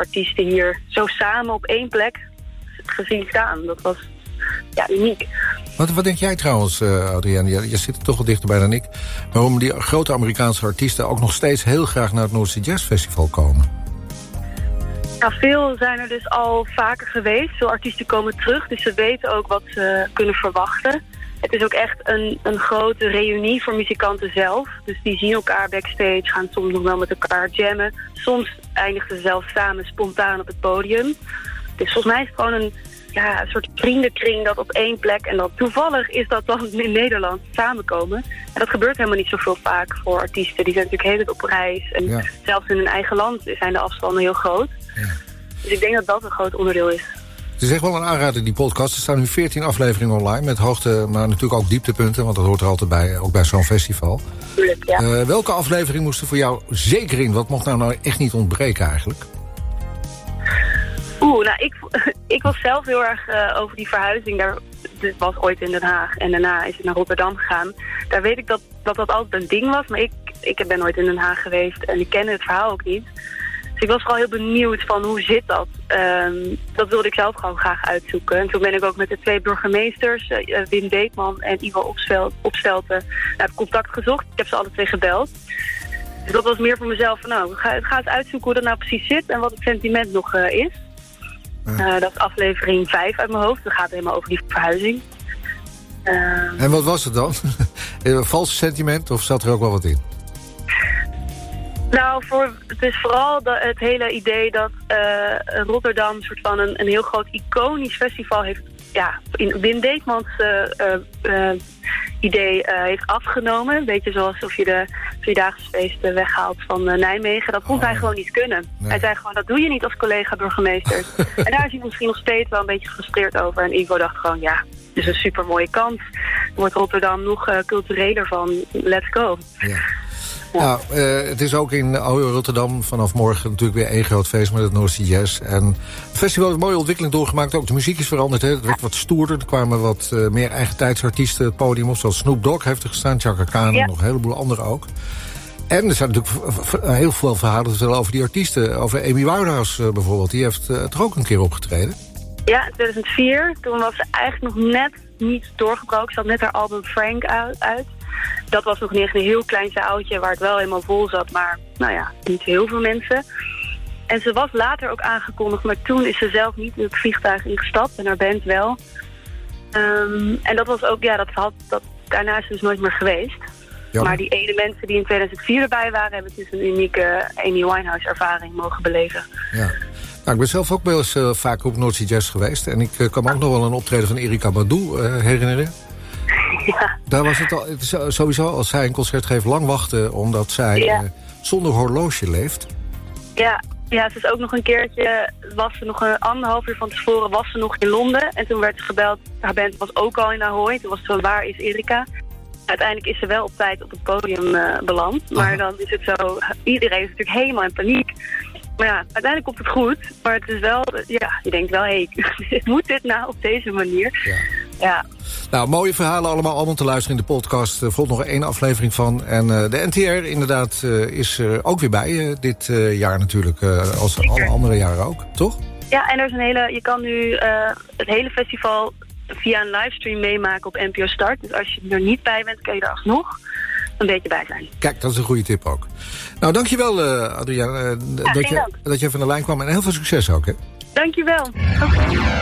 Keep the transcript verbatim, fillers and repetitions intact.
artiesten hier zo samen op één plek gezien staan. Dat was ja, uniek. Wat, wat denk jij trouwens, uh, Adrienne? Je, je zit er toch wel dichterbij dan ik. Waarom die grote Amerikaanse artiesten ook nog steeds heel graag naar het North Sea Jazz Festival komen? Nou, veel zijn er dus al vaker geweest. Veel artiesten komen terug, dus ze weten ook wat ze kunnen verwachten. Het is ook echt een, een grote reunie voor muzikanten zelf. Dus die zien elkaar backstage, gaan soms nog wel met elkaar jammen. Soms eindigen ze zelf samen spontaan op het podium. Dus volgens mij is het gewoon een, ja, een soort vriendenkring dat op één plek... en dan toevallig is dat dan in Nederland samenkomen. En dat gebeurt helemaal niet zoveel vaak voor artiesten. Die zijn natuurlijk heel op reis. En ja. zelfs in hun eigen land zijn de afstanden heel groot. Ja. Dus ik denk dat dat een groot onderdeel is. Het is echt wel een aanrader, die podcast. Er staan nu veertien afleveringen online met hoogte, maar natuurlijk ook dieptepunten, want dat hoort er altijd bij, ook bij zo'n festival. Tuurlijk, ja. Uh, welke aflevering moest er voor jou zeker in? Wat mocht nou, nou echt niet ontbreken eigenlijk? Oeh, nou, ik, ik was zelf heel erg uh, over die verhuizing. Daar, dit was ooit in Den Haag en daarna is het naar Rotterdam gegaan. Daar weet ik dat dat, dat altijd een ding was, maar ik, ik ben nooit in Den Haag geweest en ik kende het verhaal ook niet. Dus ik was vooral heel benieuwd van hoe zit dat. Um, dat wilde ik zelf gewoon graag uitzoeken. En toen ben ik ook met de twee burgemeesters, uh, Wim Deetman en Ivo Opstel, Opstelten, naar het contact gezocht. Ik heb ze alle twee gebeld. Dus dat was meer voor mezelf van nou, ga, ga eens uitzoeken hoe dat nou precies zit en wat het sentiment nog uh, is. Uh, dat is aflevering vijf uit mijn hoofd. Dat gaat helemaal over die verhuizing. Uh, en wat was het dan? Een vals sentiment of zat er ook wel wat in? Nou, voor, het is vooral de, het hele idee dat uh, Rotterdam soort van een, een heel groot iconisch festival heeft. Ja, in Wim Deetmans uh, uh, uh, idee uh, heeft afgenomen. Een beetje zoals of je de Vierdaagse feesten weghaalt van uh, Nijmegen. Dat vond oh, hij gewoon niet kunnen. Nee. Hij zei gewoon, dat doe je niet als collega-burgemeester. En daar is hij misschien nog steeds wel een beetje gefrustreerd over. En Ivo dacht gewoon, ja, het is een super mooie kans. Wordt Rotterdam nog uh, cultureler van, let's go. Ja. Ja. Nou, uh, het is ook in oude Rotterdam vanaf morgen natuurlijk weer één groot feest met het North Sea Jazz. En het festival heeft een mooie ontwikkeling doorgemaakt. Ook de muziek is veranderd. Hè. Het werd wat stoerder. Er kwamen wat uh, meer eigentijdsartiesten het podium op. Zoals Snoop Dogg heeft er gestaan, Chaka Khan en ja. nog een heleboel anderen ook. En er zijn natuurlijk heel veel verhalen te vertellen over die artiesten. Over Amy Winehouse uh, bijvoorbeeld. Die heeft uh, toch ook een keer opgetreden? Ja, in tweeduizend vier. Toen was ze eigenlijk nog net niet doorgebroken. Ze had net haar album Frank uit. Dat was nog niet echt een heel klein zaaltje waar het wel helemaal vol zat. Maar nou ja, niet heel veel mensen. En ze was later ook aangekondigd. Maar toen is ze zelf niet in het vliegtuig ingestapt. En haar band wel. Um, en dat was ook, ja, dat had, dat, daarna is ze dus nooit meer geweest. Ja. Maar die ene mensen die in tweeduizend vier erbij waren, hebben dus een unieke Amy Winehouse ervaring mogen beleven. Ja. Nou, ik ben zelf ook wel eens uh, vaak op North Sea Jazz geweest. En ik uh, kan me ook nog wel een optreden van Erykah Badu uh, herinneren. Ja. Daar was het, al, het is sowieso, als zij een concert geeft, lang wachten, omdat zij ja. uh, zonder horloge leeft. Ja, ja, ze is ook nog een keertje, was ze nog een anderhalf uur van tevoren, was ze nog in Londen. En toen werd ze gebeld, haar band was ook al in Ahoy. Toen was het zo, waar is Erykah? Uiteindelijk is ze wel op tijd op het podium uh, beland. Maar Aha. dan is het zo, iedereen is natuurlijk helemaal in paniek. Maar ja, uiteindelijk komt het goed. Maar het is wel, ja, je denkt wel, hé, hey, moet dit nou op deze manier? Ja. Ja. Nou, mooie verhalen allemaal, allemaal te luisteren in de podcast. Er volgt nog één aflevering van. En uh, de N T R inderdaad uh, is er ook weer bij uh, dit uh, jaar natuurlijk. Uh, als Zeker. Alle andere jaren ook, toch? Ja, en er is een hele, je kan nu uh, het hele festival via een livestream meemaken op N P O Start. Dus als je er niet bij bent, kan je er alsnog een beetje bij zijn. Kijk, dat is een goede tip ook. Nou, dankjewel uh, Adrienne, uh, ja, dat, je, dat je even naar de lijn kwam. En heel veel succes ook, hè? Dankjewel. Okay.